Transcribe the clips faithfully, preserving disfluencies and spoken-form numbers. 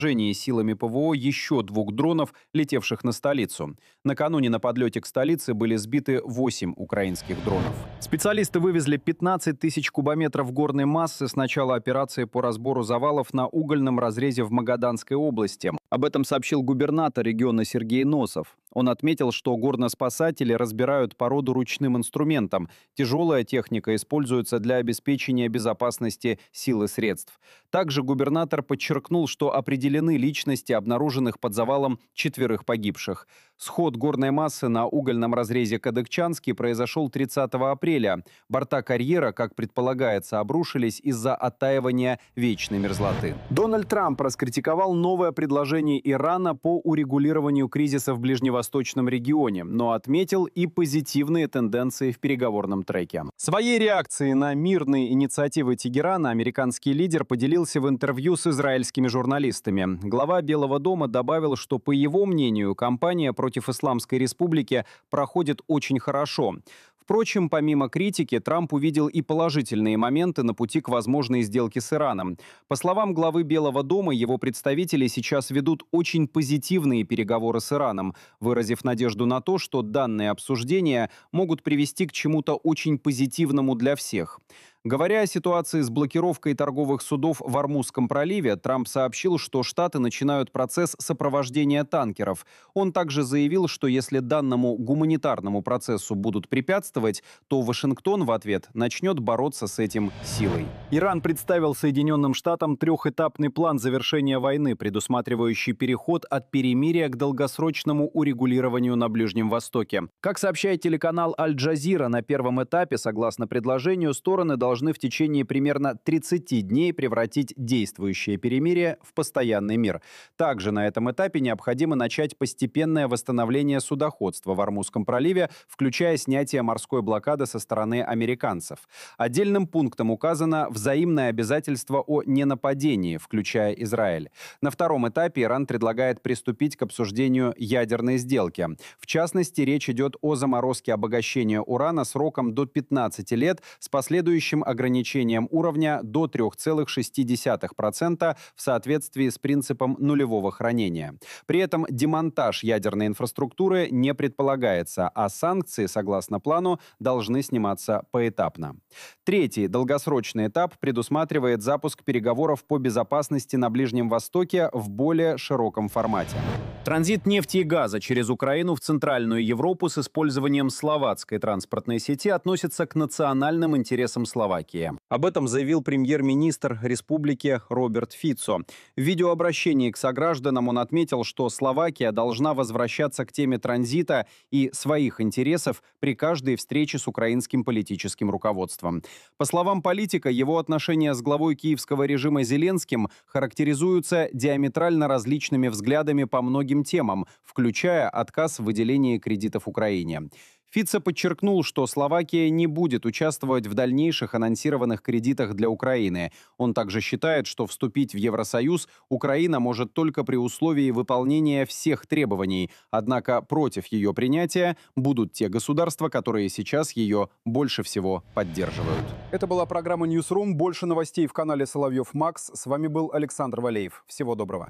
силами ПВО еще двух дронов, летевших на столицу. Накануне на подлете к столице были сбиты восемь украинских дронов. Специалисты вывезли пятнадцать тысяч кубометров горной массы с начала операции по разбору завалов на угольном разрезе в Магаданской области. Об этом сообщил губернатор региона Сергей Носов. Он отметил, что горноспасатели разбирают породу ручным инструментом. Тяжелая техника используется для обеспечения безопасности сил и средств. Также губернатор подчеркнул, что определены личности обнаруженных под завалом четверых погибших. Сход горной массы на угольном разрезе Кадыкчанский произошел тридцатого апреля. Борта карьера, как предполагается, обрушились из-за оттаивания вечной мерзлоты. Дональд Трамп раскритиковал новое предложение Ирана по урегулированию кризиса в ближневосточном регионе, но отметил и позитивные тенденции в переговорном треке. Своей реакцией на мирные инициативы Тегерана американский лидер поделился в интервью с израильскими журналистами. Глава Белого дома добавил, что, по его мнению, кампания против Исламской Республики проходит очень хорошо. Впрочем, помимо критики, Трамп увидел и положительные моменты на пути к возможной сделке с Ираном. По словам главы Белого дома, его представители сейчас ведут очень позитивные переговоры с Ираном, выразив надежду на то, что данные обсуждения могут привести к чему-то очень позитивному для всех. Говоря о ситуации с блокировкой торговых судов в Ормузском проливе, Трамп сообщил, что Штаты начинают процесс сопровождения танкеров. Он также заявил, что если данному гуманитарному процессу будут препятствовать, то Вашингтон в ответ начнет бороться с этим силой. Иран представил Соединенным Штатам трехэтапный план завершения войны, предусматривающий переход от перемирия к долгосрочному урегулированию на Ближнем Востоке. Как сообщает телеканал Аль-Джазира, на первом этапе, согласно предложению, стороны должны должны в течение примерно тридцати дней превратить действующее перемирие в постоянный мир. Также на этом этапе необходимо начать постепенное восстановление судоходства в Ормузском проливе, включая снятие морской блокады со стороны американцев. Отдельным пунктом указано взаимное обязательство о ненападении, включая Израиль. На втором этапе Иран предлагает приступить к обсуждению ядерной сделки. В частности, речь идет о заморозке обогащения урана сроком до пятнадцати лет с последующим ограничением уровня до трёх целых шести десятых процента в соответствии с принципом нулевого хранения. При этом демонтаж ядерной инфраструктуры не предполагается, а санкции, согласно плану, должны сниматься поэтапно. Третий долгосрочный этап предусматривает запуск переговоров по безопасности на Ближнем Востоке в более широком формате. Транзит нефти и газа через Украину в Центральную Европу с использованием словацкой транспортной сети относится к национальным интересам Словакии. Об этом заявил премьер-министр республики Роберт Фицо. В видеообращении к согражданам он отметил, что Словакия должна возвращаться к теме транзита и своих интересов при каждой встрече с украинским политическим руководством. По словам политика, его отношения с главой киевского режима Зеленским характеризуются диаметрально различными взглядами по многим темам, включая отказ в выделении кредитов Украине. Фицо подчеркнул, что Словакия не будет участвовать в дальнейших анонсированных кредитах для Украины. Он также считает, что вступить в Евросоюз Украина может только при условии выполнения всех требований. Однако против ее принятия будут те государства, которые сейчас ее больше всего поддерживают. Это была программа Newsroom. Больше новостей в канале Соловьев Макс. С вами был Александр Валеев. Всего доброго.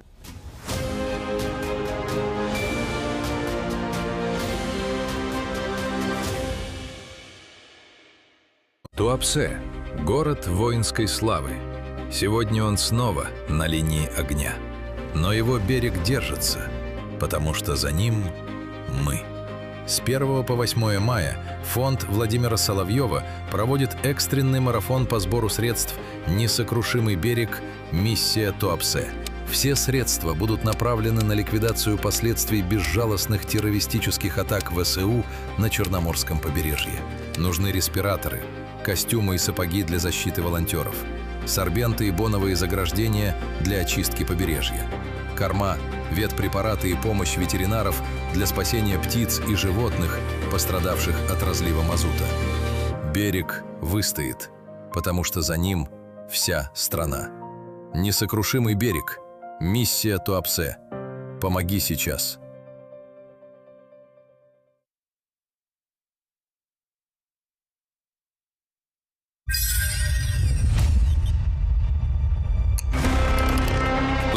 Туапсе – город воинской славы. Сегодня он снова на линии огня. Но его берег держится, потому что за ним мы. С первого по восьмое мая фонд Владимира Соловьева проводит экстренный марафон по сбору средств «Несокрушимый берег. Миссия Туапсе». Все средства будут направлены на ликвидацию последствий безжалостных террористических атак ВСУ на Черноморском побережье. Нужны респираторы, костюмы и сапоги для защиты волонтеров, сорбенты и боновые заграждения для очистки побережья, корма, ветпрепараты и помощь ветеринаров для спасения птиц и животных, пострадавших от разлива мазута. Берег выстоит, потому что за ним вся страна. Несокрушимый берег. Миссия Туапсе. Помоги сейчас.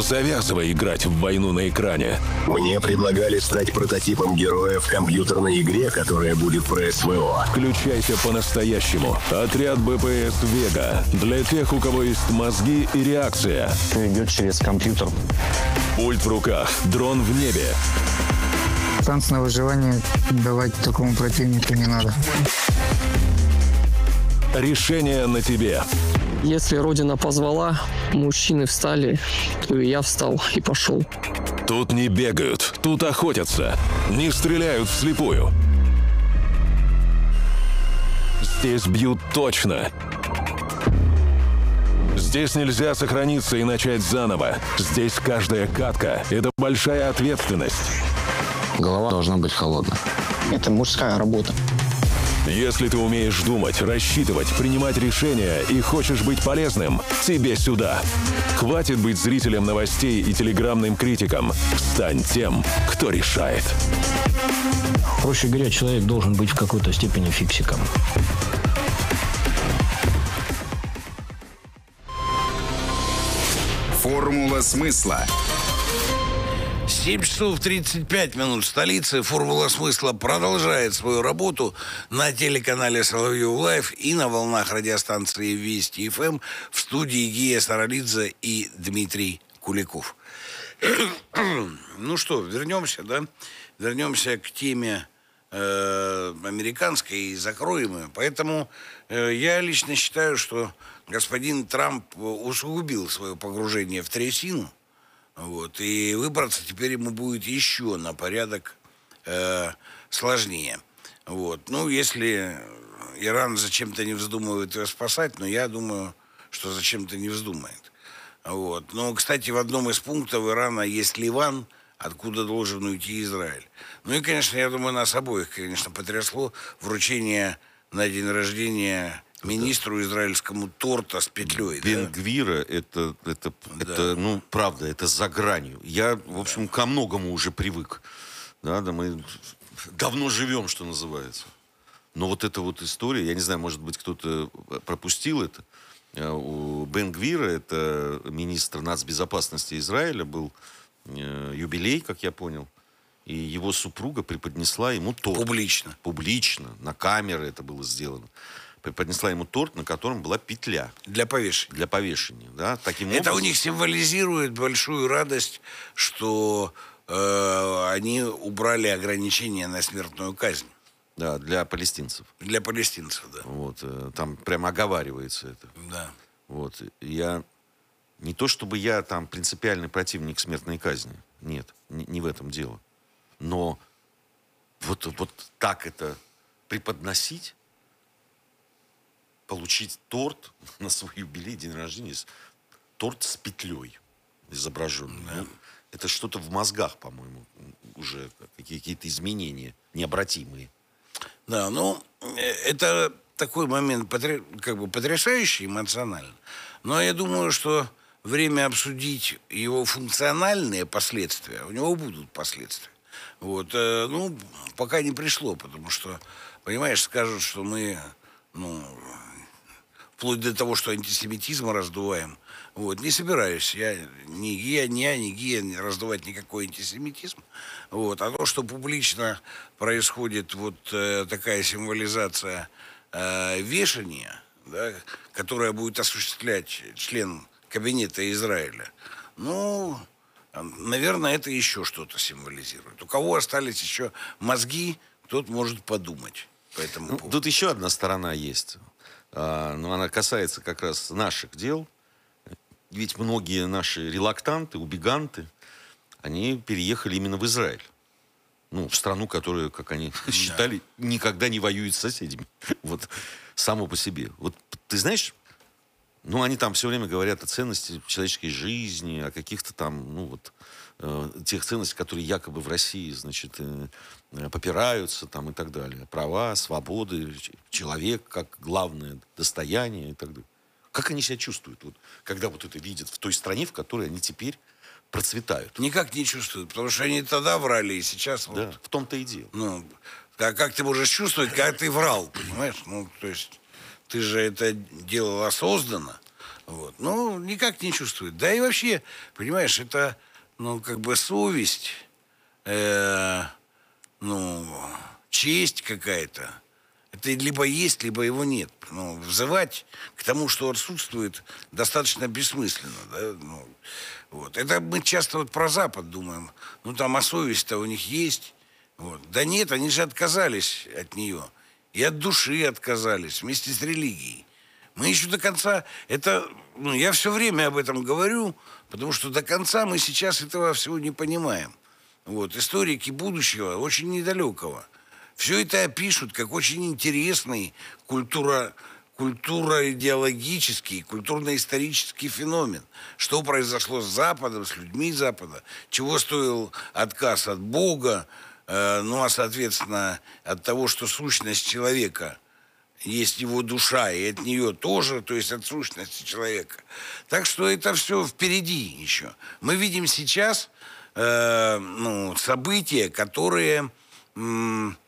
Завязывай играть в войну на экране. Мне предлагали стать прототипом героя в компьютерной игре, которая будет про СВО. Включайся по-настоящему. Отряд БПС «Вега». Для тех, у кого есть мозги и реакция. Идет через компьютер. Пульт в руках, дрон в небе. Шанс на выживание давать такому противнику не надо. Решение на тебе. Если Родина позвала, мужчины встали, то и я встал и пошел. Тут не бегают, тут охотятся. Не стреляют вслепую. Здесь бьют точно. Здесь нельзя сохраниться и начать заново. Здесь каждая катка – это большая ответственность. Голова должна быть холодной. Это мужская работа. Если ты умеешь думать, рассчитывать, принимать решения и хочешь быть полезным, тебе сюда. Хватит быть зрителем новостей и телеграммным критиком. Стань тем, кто решает. Проще говоря, человек должен быть в какой-то степени фиксиком. Формула смысла. семь часов тридцать пять минут в столице. Формула смысла продолжает свою работу на телеканале Соловьев Лайв и на волнах радиостанции Вести ФМ в студии Гия Саралидзе и Дмитрий Куликов. Ну что, вернемся, да? Вернемся к теме э, американской и закроем ее. Поэтому э, я лично считаю, что господин Трамп усугубил свое погружение в трясину. Вот, и выбраться теперь ему будет еще на порядок э, сложнее. Вот. Ну, если Иран зачем-то не вздумает его спасать, но я думаю, что зачем-то не вздумает. Вот. Но, кстати, в одном из пунктов Ирана есть Ливан, откуда должен уйти Израиль. Ну и, конечно, я думаю, нас обоих, конечно, потрясло вручение на день рождения министру израильскому торта с петлей. Бен-Гвира, да? это, это, да. это, ну, правда, это за гранью. Я, в общем, да. ко многому уже привык. Да, да, мы давно живем, что называется. Но вот эта вот история, я не знаю, может быть, кто-то пропустил это. У Бен-Гвира, это министр нацбезопасности Израиля, был юбилей, как я понял. И его супруга преподнесла ему торт. Публично. Публично, на камеры это было сделано. Преподнесла ему торт, на котором была петля. Для повешения. Для повешения, да. Таким это образом... у них символизирует большую радость, что э, они убрали ограничения на смертную казнь. Да, для палестинцев. Для палестинцев, да. Вот, там прямо оговаривается это. Да. Вот, я... Не то, чтобы я там принципиальный противник смертной казни. Нет, не, не в этом дело. Но вот, вот так это преподносить, получить торт на свой юбилей, день рождения, торт с петлей изображенный. Да. Ну, это что-то в мозгах, по-моему, уже какие-то изменения необратимые. Да, ну, это такой момент как бы потрясающий эмоционально. Но я думаю, что время обсудить его функциональные последствия, у него будут последствия. Вот, ну, пока не пришло, потому что, понимаешь, скажут, что мы, ну, вплоть до того, что антисемитизм раздуваем. Вот, не собираюсь я, ни я, ни я, ни Гия, не раздувать никакой антисемитизм. Вот, а то, что публично происходит вот э, такая символизация э, вешания, да, которая будет осуществлять член кабинета Израиля, ну, наверное, это еще что-то символизирует. У кого остались еще мозги, тот может подумать по этому ну, поводу. Тут еще одна сторона есть. А, но она касается как раз наших дел. Ведь многие наши релактанты, убеганты, они переехали именно в Израиль. Ну, в страну, которая, как они да. считали, никогда не воюет с соседями. Вот, само по себе. Вот, ты знаешь, ну, они там все время говорят о ценности человеческой жизни, о каких-то там, ну, вот, э, тех ценностях, которые якобы в России, значит, э, попираются там и так далее. Права, свободы, человек как главное достояние и так далее. Как они себя чувствуют, вот, когда вот это видят в той стране, в которой они теперь процветают? Никак не чувствуют, потому что они тогда врали, и сейчас да, вот... в том-то и дело. Ну, а как ты можешь чувствовать, когда ты врал, понимаешь? Ну, то есть, ты же это делал осознанно. Вот. Ну, никак не чувствует. Да и вообще, понимаешь, это, ну, как бы совесть, э, ну, честь какая-то. Это либо есть, либо его нет. Ну, взывать к тому, что отсутствует, достаточно бессмысленно. Да? Ну, вот. Это мы часто вот про Запад думаем. Ну, там, а совесть-то у них есть. Вот. Да нет, они же отказались от нее. И от души отказались вместе с религией. Мы еще до конца... Это, ну, я все время об этом говорю, потому что до конца мы сейчас этого всего не понимаем. Вот. Историки будущего очень недалекого. Все это опишут как очень интересный культура, культура-идеологический, культурно-исторический феномен. Что произошло с Западом, с людьми Запада, чего стоил отказ от Бога, э, ну, а, соответственно, от того, что сущность человека есть его душа, и от нее тоже, то есть от сущности человека. Так что это все впереди еще. Мы видим сейчас э, ну, события, которые... М-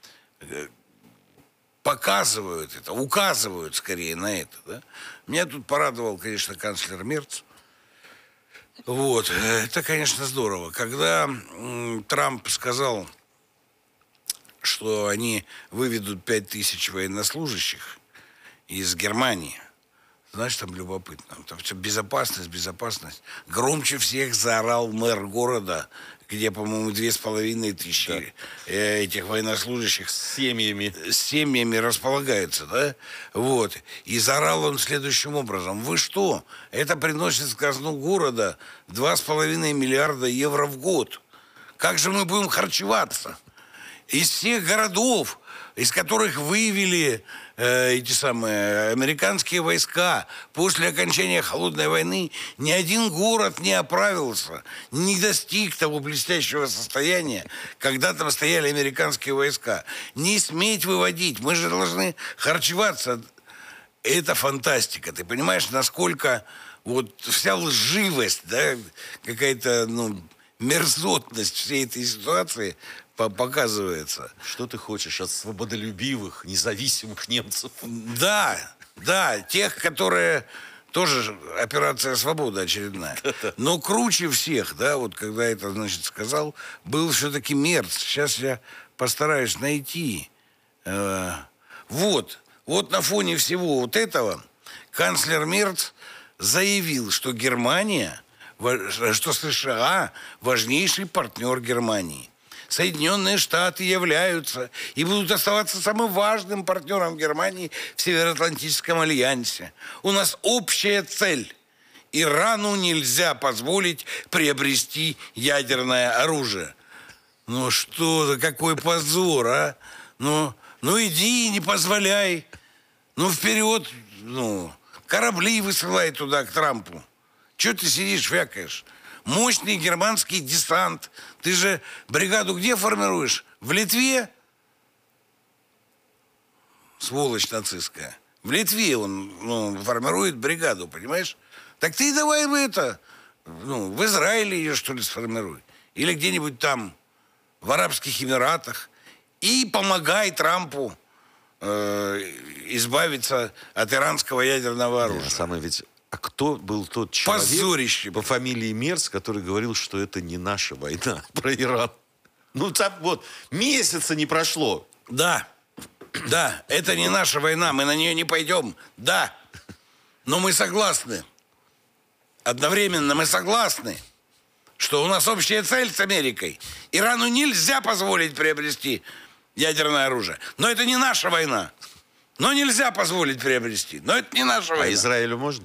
показывают это, указывают скорее на это. Да? Меня тут порадовал, конечно, канцлер Мерц. Вот. Это, конечно, здорово. Когда м, Трамп сказал, что они выведут пять тысяч военнослужащих из Германии, знаешь, там любопытно. Там все безопасность, безопасность. Громче всех заорал мэр города, где, по-моему, две с половиной тысячи да. этих военнослужащих с семьями. с семьями располагаются, да? Вот. И заорал он следующим образом. Вы что? Это приносит в казну города два с половиной миллиарда евро в год. Как же мы будем харчеваться? Из всех городов, из которых вывели э, эти самые американские войска после окончания Холодной войны, ни один город не оправился, не достиг того блестящего состояния, когда там стояли американские войска. Не сметь выводить, мы же должны харчеваться. Это фантастика. Ты понимаешь, насколько вот вся лживость, да, какая-то, ну, мерзотность всей этой ситуации показывается. Что ты хочешь от свободолюбивых, независимых немцев? Да, да, тех, которые тоже операция «Свобода» очередная. Но круче всех, да, вот когда это, значит, сказал, был все-таки Мерц. Сейчас я постараюсь найти. Вот, вот на фоне всего вот этого канцлер Мерц заявил, что Германия, что США важнейший партнер Германии. Соединенные Штаты являются и будут оставаться самым важным партнером Германии в Североатлантическом альянсе. У нас общая цель. Ирану нельзя позволить приобрести ядерное оружие. Ну что за какой позор, а? Ну, ну иди и не позволяй. Ну вперед, ну, корабли высылай туда, к Трампу. Чего ты сидишь, вякаешь? Мощный германский десант. Ты же бригаду где формируешь? В Литве? Сволочь нацистская. В Литве он, ну, формирует бригаду, понимаешь? Так ты давай в это, ну, в Израиле ее, что ли, сформируй. Или где-нибудь там, в Арабских Эмиратах. И помогай Трампу э, избавиться от иранского ядерного оружия. Да, самое ведь... А кто был тот человек Позорище. по фамилии Мерц, который говорил, что это не наша война про Иран? Ну, так вот, месяца не прошло. Да, да, это не наша война, мы на нее не пойдем. Да, но мы согласны. Одновременно мы согласны, что у нас общая цель с Америкой. Ирану нельзя позволить приобрести ядерное оружие. Но это не наша война. Но нельзя позволить приобрести. Но это не наша война. А Израилю можно?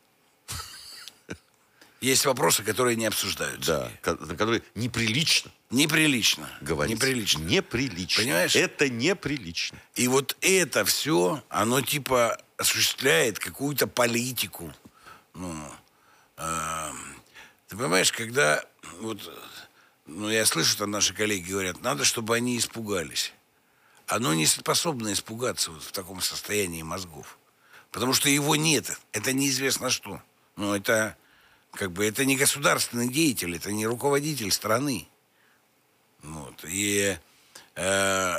Есть вопросы, которые не обсуждаются. Да, на которые неприлично. Неприлично. Говорить. Неприлично. Неприлично. Понимаешь? Это неприлично. И вот это все, оно типа осуществляет какую-то политику. Ну, э, ты понимаешь, когда вот, ну, я слышу, там наши коллеги говорят, надо, чтобы они испугались. Оно не способно испугаться вот в таком состоянии мозгов. Потому что его нет. Это неизвестно что. Ну, это... Как бы это не государственный деятель, это не руководитель страны. Вот. И э,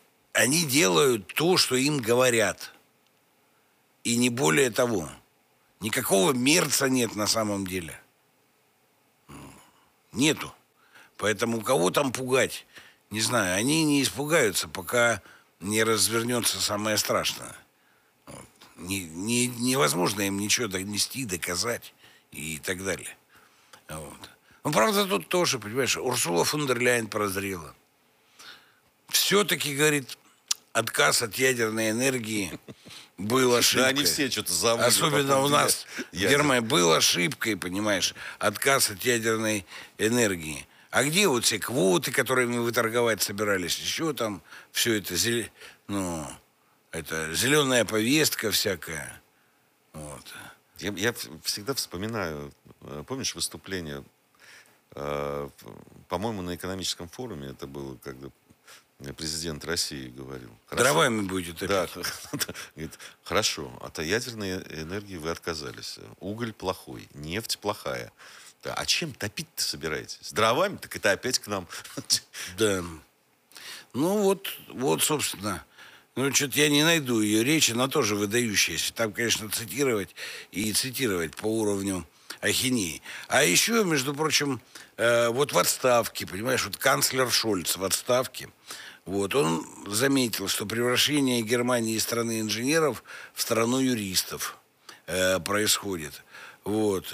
они делают то, что им говорят. И не более того. Никакого Мерца нет на самом деле. Нету. Поэтому кого там пугать? Не знаю. Они не испугаются, пока не развернется самое страшное. Вот. Не, не, невозможно им ничего донести, доказать и так далее. Вот. Ну, правда, тут тоже, понимаешь, Урсула фон дер Ляйен прозрела. Все-таки, говорит, отказ от ядерной энергии был ошибкой. Да, они все что-то заводят. Особенно у нас в Германии был ошибкой, понимаешь, отказ от ядерной энергии. А где вот все квоты, которые мы выторговать собирались, еще там все это, зел... ну, это зеленая повестка всякая. Вот. Я, я всегда вспоминаю, помнишь выступление, э, по-моему, на экономическом форуме, это было, когда президент России говорил. Дровами будет топить. Да, говорит, хорошо, от ядерной энергии вы отказались. Уголь плохой, нефть плохая. Да, а чем топить-то собираетесь? Дровами? Так это опять к нам. Да. Ну вот, вот, собственно. Ну, что-то я не найду ее речь, она тоже выдающаяся. Там, конечно, цитировать и цитировать по уровню ахинеи. А еще, между прочим, э, вот в отставке, понимаешь, вот канцлер Шольц в отставке, вот, он заметил, что превращение Германии из страны инженеров в страну юристов э, происходит. Вот.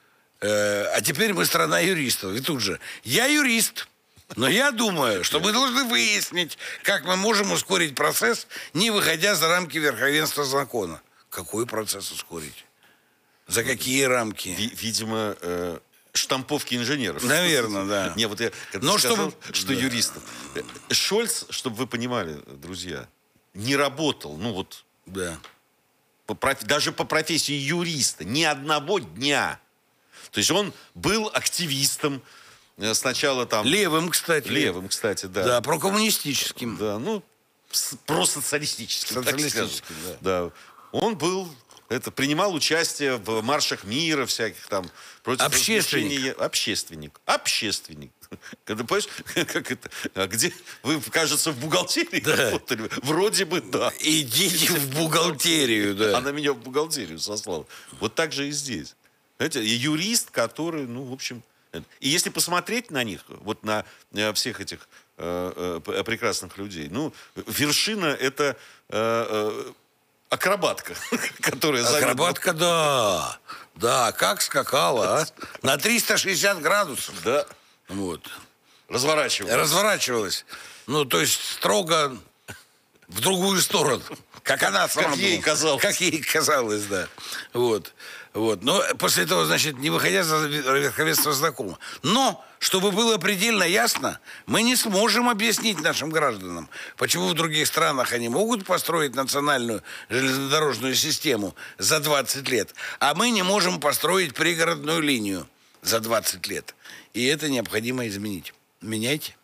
Э, а теперь мы страна юристов. И тут же, я юрист, но я думаю, что мы должны выяснить, как мы можем ускорить процесс, не выходя за рамки верховенства закона. Какой процесс ускорить? За какие рамки? Видимо, э, штамповки инженеров. Наверное, да. Не, вот я Но сказал, чтобы... что да. юристов. Шольц, чтобы вы понимали, друзья, не работал, ну вот, да. по проф... даже по профессии юриста ни одного дня. То есть он был активистом. Сначала там... Левым, кстати. Левым, кстати, да. Да, прокоммунистическим. Да, ну, просоциалистическим. Социалистическим, да. Да. Он был... Это принимал участие в маршах мира всяких там. Против общественник. Общественник. Общественник. Когда, понимаешь, как это? А где? Вы, кажется, в бухгалтерии да. работали? Вроде бы да. Идите в бухгалтерию, да. Она меня в бухгалтерию сослала. Вот так же и здесь. Знаете, юрист, который, ну, в общем... И если посмотреть на них, вот на всех этих э, э, прекрасных людей, ну, вершина — это... Э, э, акробатка, которая Акробатка, да. Да, как скакала, а? На триста шестьдесят градусов. Да. Вот. Разворачивалась. Разворачивалась. Ну, то есть строго в другую сторону. Как она сама Как ей казалось. Как ей казалось, да. Вот. Вот. Но после этого, значит, не выходя за верховенство закона. Но, чтобы было предельно ясно, мы не сможем объяснить нашим гражданам, почему в других странах они могут построить национальную железнодорожную систему за двадцать лет, а мы не можем построить пригородную линию за двадцать лет. И это необходимо изменить. Меняйте.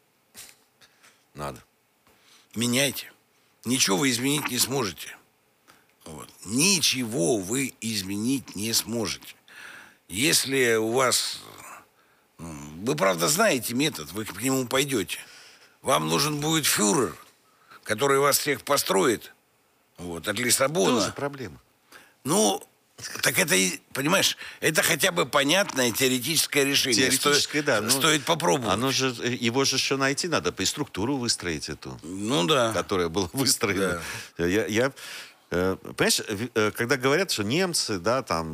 Надо. Меняйте. Ничего вы изменить не сможете. Вот. Ничего вы изменить не сможете. Если у вас... Вы, правда, знаете метод, вы к нему пойдете. Вам нужен будет фюрер, который вас всех построит. Вот, от Лиссабона. Тоже проблема. Ну, так это, понимаешь, это хотя бы понятное теоретическое решение. Теоретическое, стоит, да. Ну, стоит попробовать. Оно же, его же еще найти надо, и структуру выстроить эту. Ну, да. Которая была выстроена. Да. Я... я Понимаешь, когда говорят, что немцы, да, там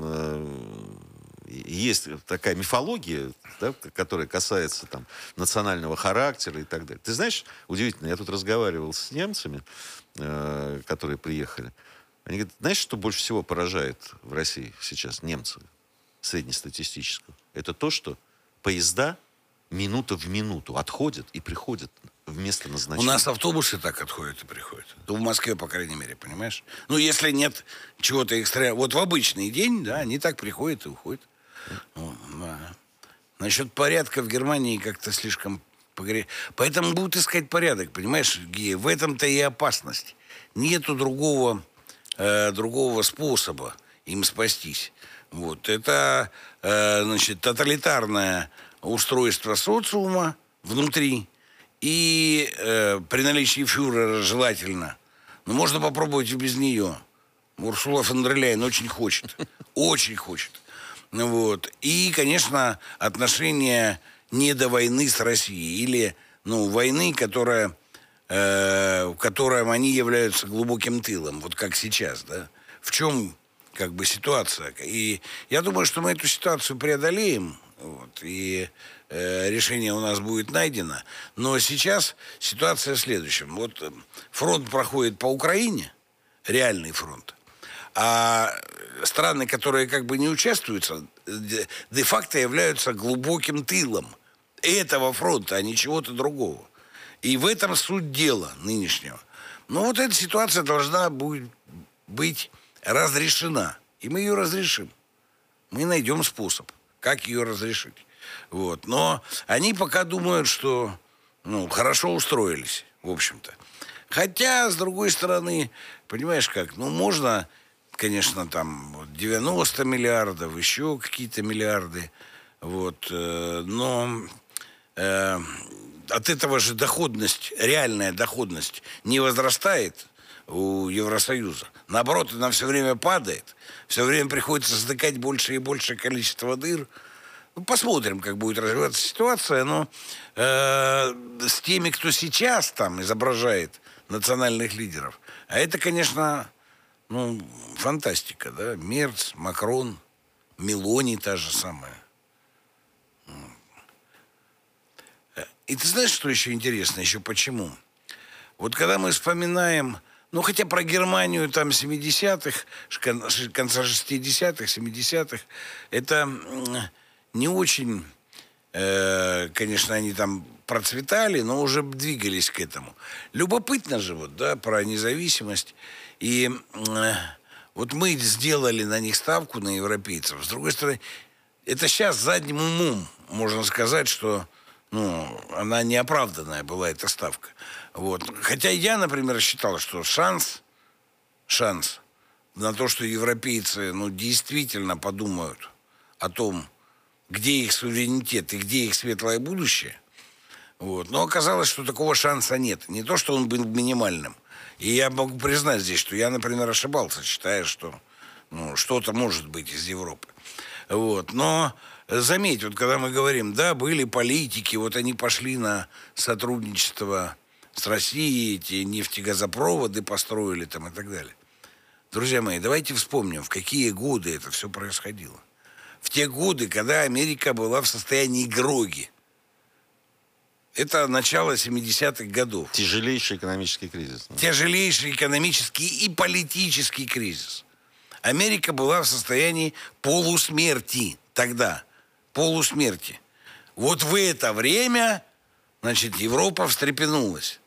есть такая мифология, да, которая касается там национального характера и так далее. Ты знаешь, удивительно, я тут разговаривал с немцами, которые приехали. Они говорят, знаешь, что больше всего поражает в России сейчас немцев, среднестатистического? Это то, что поезда минута в минуту отходят и приходят в место назначения. У нас автобусы так отходят и приходят. Ну, в Москве, по крайней мере, понимаешь? Ну, если нет чего-то экстремального. Вот в обычный день, да, они так приходят и уходят. Ну, да. Насчет порядка в Германии как-то слишком погре... Поэтому будут искать порядок, понимаешь, Гея? В этом-то и опасность. Нету другого, э, другого способа им спастись. Вот. Это, э, значит, тоталитарное устройство социума внутри. И э, при наличии фюрера желательно. Но можно попробовать и без нее. Урсула фон дер Ляйен очень хочет. Очень хочет. Вот. И, конечно, отношения не до войны с Россией. Или, ну, войны, которая, э, в которой они являются глубоким тылом. Вот как сейчас, да. В чем, как бы, ситуация? И я думаю, что мы эту ситуацию преодолеем. Вот, и э, решение у нас будет найдено. Но сейчас ситуация в следующем. Вот фронт проходит по Украине, реальный фронт. А страны, которые как бы не участвуют, де-факто являются глубоким тылом этого фронта, а не чего-то другого. И в этом суть дела нынешнего. Но вот эта ситуация должна будет быть разрешена. И мы ее разрешим. Мы найдем способ, как ее разрешить. Вот. Но они пока думают, что, ну, хорошо устроились, в общем-то. Хотя, с другой стороны, понимаешь как, ну, можно... Конечно, там девяносто миллиардов, еще какие-то миллиарды. Вот, э, но э, от этого же доходность, реальная доходность не возрастает у Евросоюза. Наоборот, она все время падает. Все время приходится затыкать больше и больше количество дыр. Ну, посмотрим, как будет развиваться ситуация. Но э, с теми, кто сейчас там изображает национальных лидеров, а это, конечно... Ну, фантастика, да? Мерц, Макрон, Мелони та же самая. И ты знаешь, что еще интересно? Еще почему? Вот когда мы вспоминаем, ну, хотя про Германию там семидесятых, конца шестидесятых, семидесятых, это не очень, э, конечно, они там процветали, но уже двигались к этому. Любопытно же, вот, да, про независимость. И э, вот мы сделали на них ставку, на европейцев. С другой стороны, это сейчас задним умом можно сказать, что, ну, она неоправданная была, эта ставка. Вот. Хотя я, например, считал, что шанс, шанс на то, что европейцы, ну, действительно подумают о том, где их суверенитет и где их светлое будущее. Вот. Но оказалось, что такого шанса нет. Не то, что он был минимальным. И я могу признать здесь, что я, например, ошибался, считая, что, ну, что-то может быть из Европы. Вот. Но заметь, вот когда мы говорим, да, были политики, вот они пошли на сотрудничество с Россией, эти нефтегазопроводы построили там и так далее. Друзья мои, давайте вспомним, в какие годы это все происходило. В те годы, когда Америка была в состоянии гроги. Это начало семидесятых годов. Тяжелейший экономический кризис. Да? Тяжелейший экономический и политический кризис. Америка была в состоянии полусмерти тогда. Полусмерти. Вот в это время, значит, Европа встрепенулась.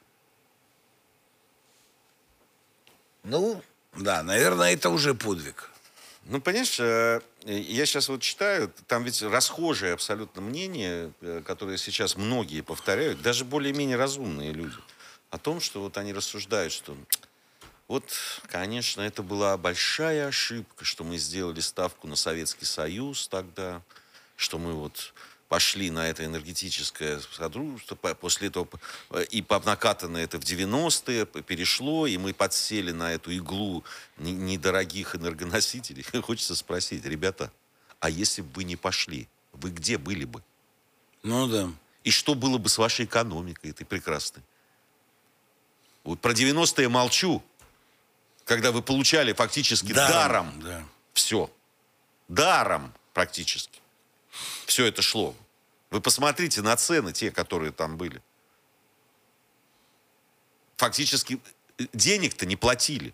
Ну, да, наверное, это уже подвиг. Ну, понимаешь, я сейчас вот читаю, там ведь расхожее абсолютно мнение, которое сейчас многие повторяют, даже более-менее разумные люди, о том, что вот они рассуждают, что вот, конечно, это была большая ошибка, что мы сделали ставку на Советский Союз тогда, что мы вот пошли на это энергетическое содружество, после этого и накатано это в девяностые, перешло, и мы подсели на эту иглу недорогих энергоносителей. Хочется спросить, ребята, а если бы вы не пошли, вы где были бы? Ну да. И что было бы с вашей экономикой этой прекрасной? Вот про девяностые молчу, когда вы получали фактически даром, даром да. все. Даром практически. Все это шло. Вы посмотрите на цены, те, которые там были. Фактически денег-то не платили.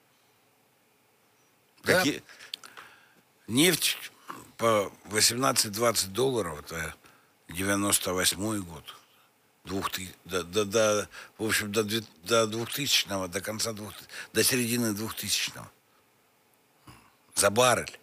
Да. Какие... Нефть по восемнадцать-двадцать долларов, это девяносто восьмой год. Двухты... До, до, до, в общем, до, до двухтысячного, до конца двух... до середины двухтысячного. За баррель.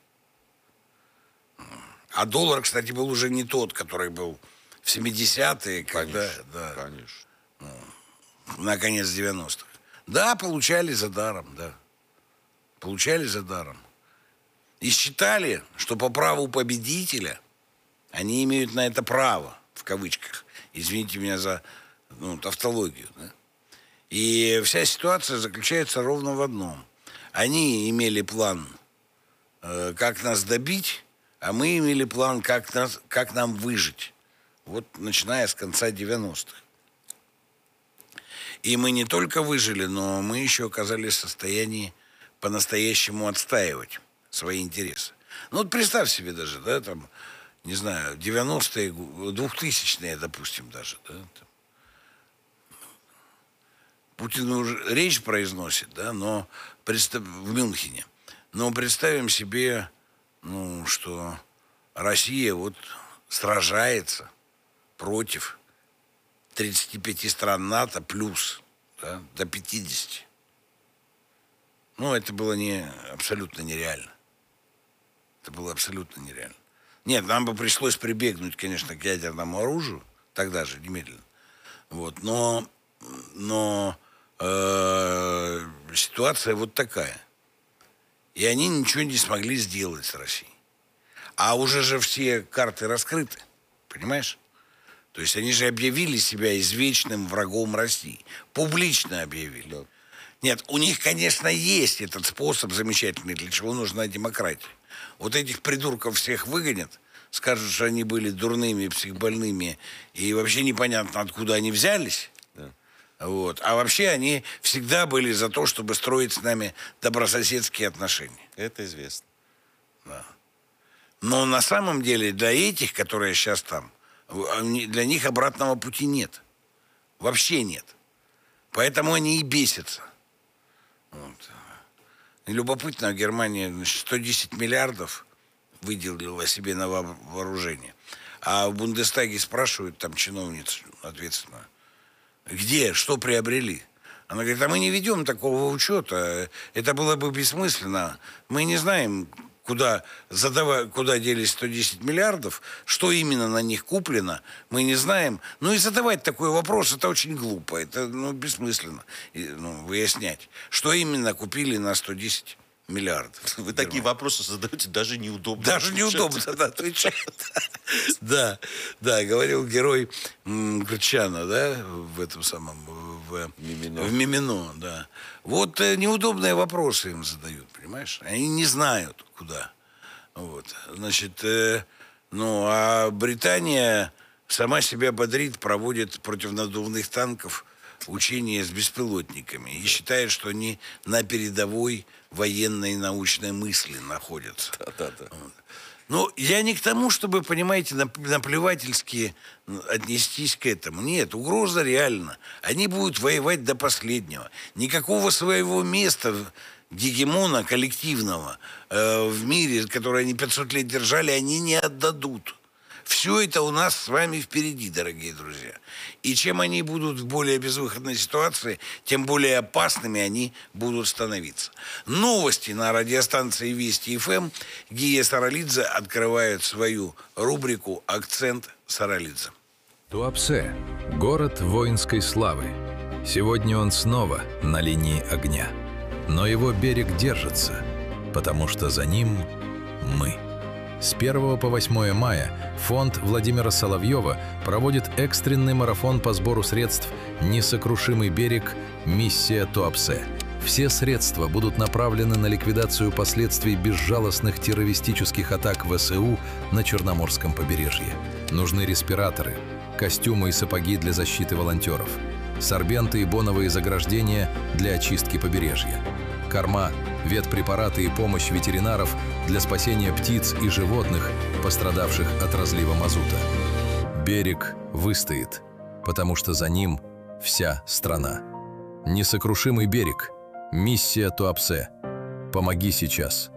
А доллар, кстати, был уже не тот, который был в семидесятые, когда... Конечно, да, конечно. Ну, на конец девяностых. Да, получали за даром, да. Получали за даром. И считали, что по праву победителя они имеют на это право, в кавычках. Извините меня за, ну, тавтологию. Да? И вся ситуация заключается ровно в одном. Они имели план, э, как нас добить, а мы имели план, как, нас, как нам выжить. Вот начиная с конца девяностых. И мы не только выжили, но мы еще оказались в состоянии по-настоящему отстаивать свои интересы. Ну вот представь себе даже, да, там, не знаю, девяностые, двухтысячные, допустим, даже, да, там. Путин уже речь произносит, да, но представ... в Мюнхене. Но представим себе, ну, что Россия вот сражается против тридцати пяти стран НАТО плюс, да, до пятидесяти. Ну, это было не, абсолютно нереально. Это было абсолютно нереально. Нет, нам бы пришлось прибегнуть, конечно, к ядерному оружию, тогда же, немедленно. Вот, но, но э, ситуация вот такая. И они ничего не смогли сделать с Россией. А уже же все карты раскрыты, понимаешь? То есть они же объявили себя извечным врагом России. Публично объявили. Да. Нет, у них, конечно, есть этот способ замечательный, для чего нужна демократия. Вот этих придурков всех выгонят, скажут, что они были дурными, психбольными, и вообще непонятно, откуда они взялись. Да. Вот. А вообще они всегда были за то, чтобы строить с нами добрососедские отношения. Это известно. Да. Но на самом деле для этих, которые сейчас там, для них обратного пути нет. Вообще нет. Поэтому они и бесятся. Вот. И любопытно, Германия, значит, сто десять миллиардов выделила себе на вооружение. А в Бундестаге спрашивают там чиновницу ответственно, где, что приобрели? Она говорит, а мы не ведем такого учета. Это было бы бессмысленно. Мы не знаем, куда, задава, куда делись сто десять миллиардов, что именно на них куплено, мы не знаем. Ну и задавать такой вопрос, это очень глупо, это ну, бессмысленно и, ну, выяснять, что именно купили на сто десять миллиардов. Вы такие вопросы задаете, даже неудобно. Даже неудобно, да, отвечать. Да, да, говорил герой Гречана, да, в этом самом, в Мимино, да. Вот неудобные вопросы им задают, понимаешь? Они не знают, куда. Вот, значит, ну, а Британия сама себя бодрит, проводит против надувных танков учения с беспилотниками и считает, что они на передовой военной и научной мысли находятся. Да, да, да. Вот. Ну, я не к тому, чтобы, понимаете, наплевательски отнестись к этому. Нет, угроза реальна. Они будут воевать до последнего. Никакого своего места гегемона коллективного э, в мире, который они пятьсот лет держали, они не отдадут. Все это у нас с вами впереди, дорогие друзья. И чем они будут в более безвыходной ситуации, тем более опасными они будут становиться. Новости на радиостанции Вести эф эм. Гия Саралидзе открывает свою рубрику «Акцент Саралидзе». Туапсе – город воинской славы. Сегодня он снова на линии огня. Но его берег держится, потому что за ним мы. С первого по восьмое мая фонд Владимира Соловьева проводит экстренный марафон по сбору средств «Несокрушимый берег. Миссия Туапсе». Все средства будут направлены на ликвидацию последствий безжалостных террористических атак ВСУ на Черноморском побережье. Нужны респираторы, костюмы и сапоги для защиты волонтеров, сорбенты и боновые заграждения для очистки побережья, корма, ветпрепараты и помощь ветеринаров для спасения птиц и животных, пострадавших от разлива мазута. Берег выстоит, потому что за ним вся страна. Несокрушимый берег. Миссия Туапсе. Помоги сейчас.